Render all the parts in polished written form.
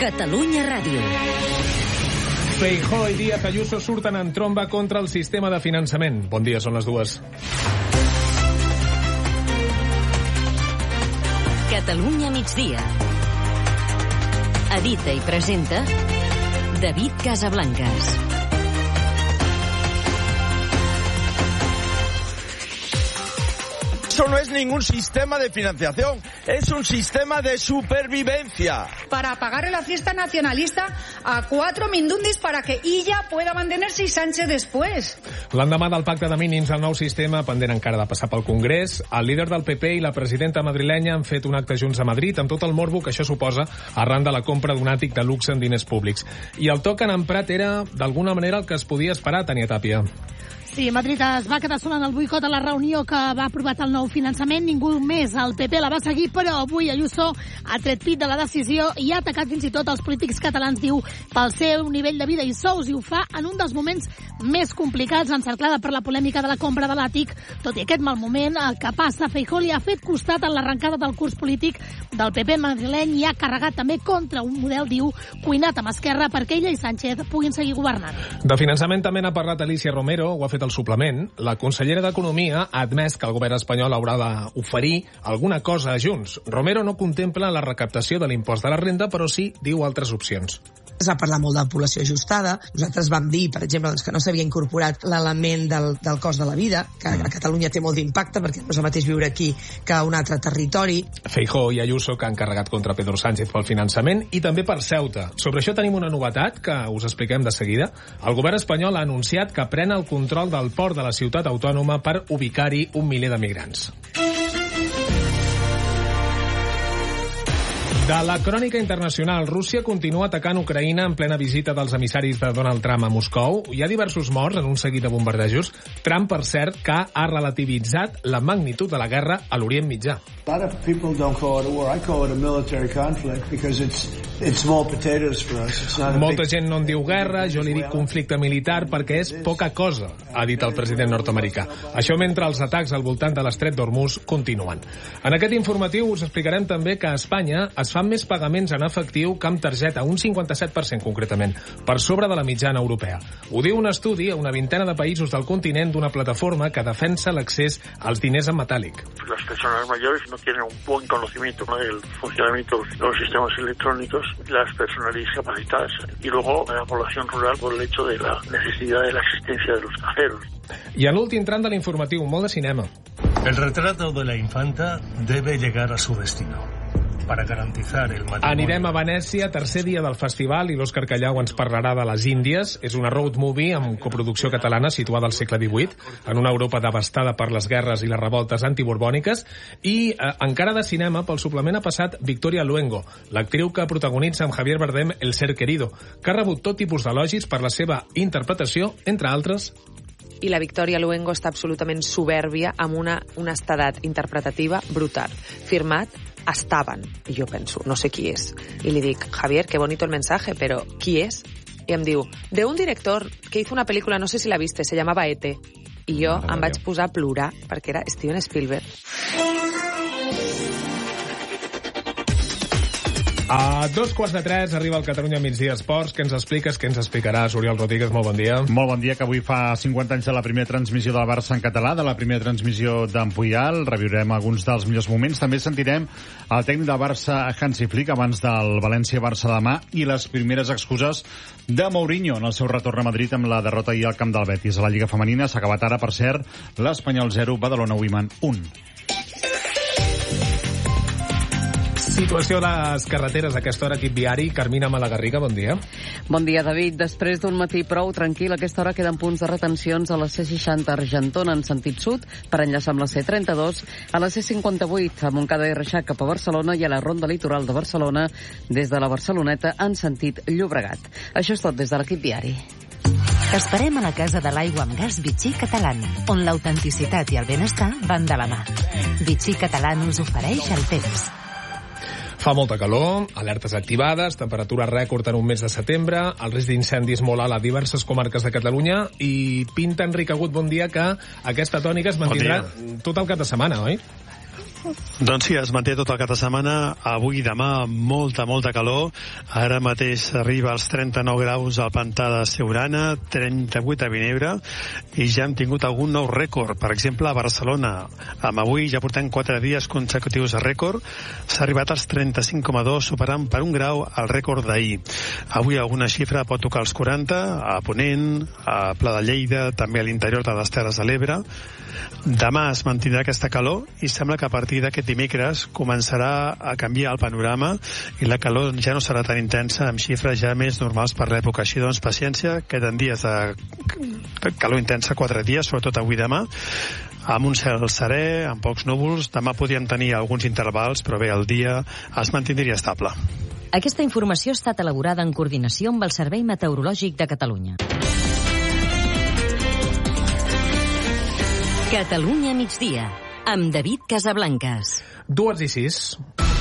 Catalunya Ràdio. Feijóo i Díaz Ayuso surten en tromba contra el sistema de finançament. Bon dia, són les dues. Catalunya migdia. Edita i presenta David Casablancas. Eso no es ningún sistema de financiación, es un sistema de supervivencia. Para pagarle la fiesta nacionalista a 4 mindundis para que Illa pueda mantenerse y Sánchez después. L'endemà del pacte de mínims al nou sistema, pendent encara de passar pel Congrés, el líder del PP i la presidenta madrilenya han fet un acte junts a Madrid amb tot el morbo que això suposa arran de la compra d'un àtic de luxe amb diners públics. I el to que han emprat era, d'alguna manera, el que es podia esperar, Tania Tàpia. Sí, Madrid es va quedar sola en el boicot a la reunió que va aprovar el nou finançament. Ningú més, el PP la va seguir, però avui Ayuso ha tret pit de la decisió i ha atacat fins i tot els polítics catalans, diu, pel seu nivell de vida i sous, i ho fa en un dels moments més complicats, encerclada per la polèmica de la compra de l'àtic. Tot i aquest mal moment, el que passa, Feijóo li ha fet costat en l'arrencada del curs polític del PP madrileny i ha carregat també contra un model, diu, cuinat amb Esquerra perquè ella i Sánchez puguin seguir governant. De finançament també n'ha parlat Alicia Romero, ho ha fet el suplement. La consellera d'Economia ha admès que el govern espanyol haurà d'oferir alguna cosa a Junts. Romero no contempla la recaptació de l'impost de la renda, però sí diu altres opcions. Es va parlar molt de població ajustada. Nosaltres vam dir, per exemple, que no s'havia incorporat l'element del cost de la vida, que a Catalunya té molt d'impacte, perquè no és el mateix viure aquí que a un altre territori. Feijóo i Ayuso, que han carregat contra Pedro Sánchez pel finançament, i també per Ceuta. Sobre això tenim una novetat que us expliquem de seguida. El govern espanyol ha anunciat que pren el control del port de la ciutat autònoma per ubicar-hi 1 miler de migrants. De la crònica internacional, Rússia continua atacant Ucraïna en plena visita dels emissaris de Donald Trump a Moscou. Hi ha diversos morts en un seguit de bombardejos. Trump, per cert, que ha relativitzat la magnitud de la guerra a l'Orient Mitjà. A lot of people don't call it a war. I call it a military conflict because it's small potatoes for us. It's not a Molta gent no en diu guerra, jo li dic conflicte militar perquè és poca cosa, ha dit el president nord-americà. Això mentre els atacs al voltant de l'estret d'Hormuz continuen. En aquest informatiu us explicarem també que a Espanya es fan més pagaments en efectiu que amb targeta, un 57% concretament, per sobre de la mitjana europea. Ho diu un estudi a una vintena de països del continent d'una plataforma que defensa l'accés als diners en metàl·lic. Las personas mayores no tienen un buen conocimiento del funcionamiento de los sistemas electrónicos, las personas discapacitadas y luego la población rural por el hecho de la necesidad de la existencia de los cajeros. I en l'últim tram de l'informatiu, molt de cinema. El retrato de la infanta debe llegar a su destino. Para garantizar el matrimonio. Anirem a Venècia, tercer dia del festival, i l'Òscar Callau ens parlarà de les Índies. És una road movie amb coproducció catalana situada al segle XVIII, en una Europa devastada per les guerres i les revoltes antiborbòniques. I encara de cinema, pel suplement ha passat Victoria Luengo, l'actriu que protagonitza amb Javier Bardem El ser querido, que ha rebut tot tipus d'elogis per la seva interpretació, entre altres. I la Victoria Luengo està absolutament soberbia amb una honestedat interpretativa brutal. Firmat Estaban. I jo penso, no sé qui és. I li dic, Javier, qué bonito el mensaje, però qui és? I em diu, de un director que hizo una película, no sé si la viste, se llamaba E.T. I jo em vaig posar a plorar perquè era Steven Spielberg. A 2:15 arriba el Catalunya Migdia Esports. Què ens expliques? Què ens explicaràs, Oriol Rodríguez? Molt bon dia. Molt bon dia, que avui fa 50 anys de la primera transmissió del Barça en català, de la primera transmissió d'en Puyal. Reviurem alguns dels millors moments. També sentirem el tècnic del Barça, Hansi Flick, abans del València-Barça demà, i les primeres excuses de Mourinho en el seu retorn a Madrid amb la derrota ahir al camp del Betis. A la Lliga Femenina s'ha acabat ara, per cert, l'Espanyol 0, Badalona Women 1. Situació a les carreteres a aquesta hora, equip viari. Carmina Malagarriga, bon dia. Bon dia, David. Després d'un matí prou tranquil, a aquesta hora queden punts de retencions a la C60 Argentona en sentit sud, per enllaçar amb la C32, a la C58 a Montcada i Reixac cap a Barcelona i a la Ronda Litoral de Barcelona des de la Barceloneta en sentit Llobregat. Això és tot des de l'equip viari. T'esperem a la Casa de l'Aigua amb Gas Vichy Catalan, on l'autenticitat i el benestar van de la mà. Vichy Catalan us ofereix el temps. Fa molta calor, alertes activades, temperatura rècord en un mes de setembre, el risc d'incendis molt alt a diverses comarques de Catalunya, i pinta, Enric Agut, bon dia, que aquesta tònica es mantindrà tot el cap de setmana, oi? Doncs sí, es manté tot el cap de setmana. Avui i demà molta calor. Ara mateix arriba als 39 graus al pantà de Siurana, 38 a Vinebre, i ja hem tingut algun nou rècord. Per exemple, a Barcelona, amb avui ja portem 4 dies consecutius a rècord. S'ha arribat als 35,2, superant per un grau el rècord d'ahir. Avui alguna xifra pot tocar els 40, a Ponent, a Pla de Lleida, també a l'interior de les Terres de l'Ebre. Demà es mantindrà aquesta calor i sembla que a partir d'aquest dimecres començarà a canviar el panorama i la calor ja no serà tan intensa, amb xifres ja més normals per l'època. Així doncs, paciència, queden dies de calor intensa, 4 dies, sobretot avui i demà, amb un cel serè, amb pocs núvols. Demà podríem tenir alguns intervals, però bé, el dia es mantindria estable. Aquesta informació ha estat elaborada en coordinació amb el Servei Meteorològic de Catalunya. Catalunya migdia, amb David Casablancas. 2:06.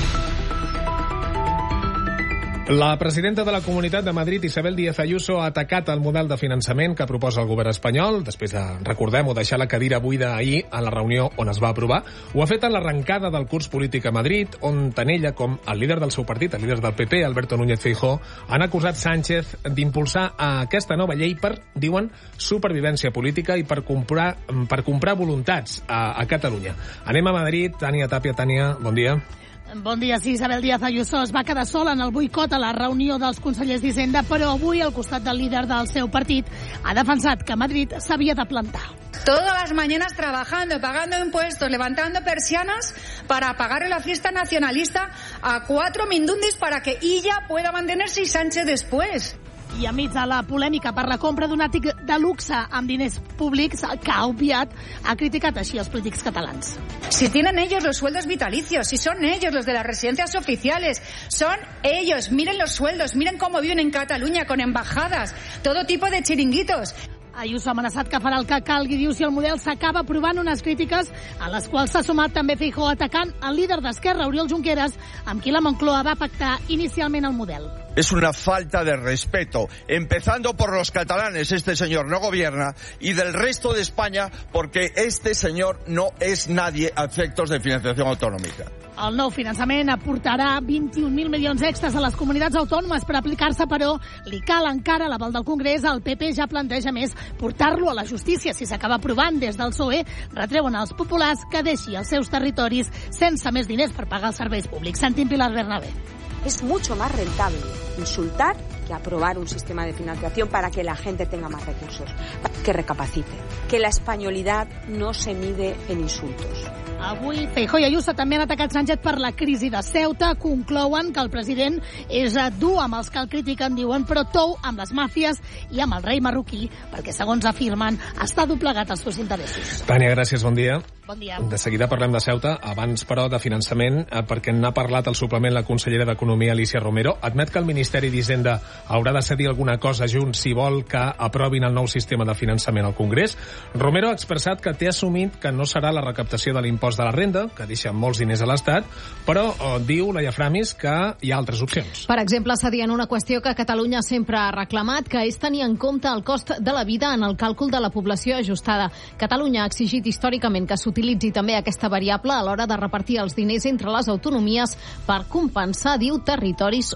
La presidenta de la Comunitat de Madrid, Isabel Díaz Ayuso, ha atacat el model de finançament que proposa el govern espanyol, després de, recordem-ho, deixar la cadira buida ahir en la reunió on es va aprovar. Ho ha fet en l'arrencada del curs polític a Madrid, on tant ella com el líder del seu partit, el líder del PP, Alberto Núñez Feijóo, han acusat Sánchez d'impulsar aquesta nova llei per, diuen, supervivència política i per comprar voluntats a Catalunya. Anem a Madrid. Tània Tàpia. Tània, bon dia. Bon dia. Sí, Isabel Díaz Ayuso es va quedar sola en el boicot a la reunió dels consellers d'Hisenda, però avui, al costat del líder del seu partit, ha defensat que Madrid s'havia de plantar. Todas las mañanas trabajando, pagando impuestos, levantando persianas para pagarle la fiesta nacionalista a 4 mindundis para que ella pueda mantenerse y Sánchez después. I enmig de la polèmica per la compra d'un àtic de luxe amb diners públics, que ha obviat, ha criticat així els polítics catalans. Si tienen ellos los sueldos vitalicios, si son ellos los de las residencias oficiales, son ellos, miren los sueldos, miren cómo viven en Cataluña con embajadas, todo tipo de chiringuitos. Ayuso ha amenaçat que farà el que calgui, diu, si el model s'acaba aprovant, unes crítiques a les quals s'ha sumat també Feijóo, atacant el líder d'Esquerra, Oriol Junqueras, amb qui la Moncloa va pactar inicialment el model. Es una falta de respeto, empezando por los catalanes, este señor no gobierna, y del resto de España, porque este señor no es nadie a efectos de financiación autonómica. El nou finançament aportarà 21.000 milions extras a les comunitats autònomes per aplicar-se, però li cal encara l'aval del Congrés. El PP ja planteja més portar-lo a la justícia si s'acaba aprovant. Des del PSOE retreuen als populars que deixi els seus territoris sense més diners per pagar els serveis públics. Sentim Pilar Bernabé. Es mucho más rentable insultar que aprobar un sistema de financiación para que la gente tenga más recursos, que recapacite, que la españolidad no se mide en insultos. Avui Feijóo i Ayuso també han atacat Sánchez per la crisi de Ceuta. Conclouen que el president és dur amb els que el critiquen, diuen, però tou amb les màfies i amb el rei marroquí, perquè, segons afirmen, està doblegat als seus interessos. Tània, gràcies, bon dia. Bon dia. De seguida parlem de Ceuta, abans, però, de finançament, perquè n'ha parlat al suplement la consellera d'Economia, Alicia Romero. Admet que el Ministeri d'Hisenda haurà de cedir alguna cosa junts si vol que aprovin el nou sistema de finançament al Congrés. Romero ha expressat que té assumit que no serà la recaptació de l'impost de la renda, que deixa molts diners a l'Estat, però diu Laia Framis que hi ha altres opcions. Per exemple, cedir en una qüestió que Catalunya sempre ha reclamat, que és tenir en compte el cost de la vida en el càlcul de la població ajustada. Catalunya ha exigit històricament que s'utilitzi també aquesta variable a l'hora de repartir els diners entre les autonomies per compensar, diu, territoris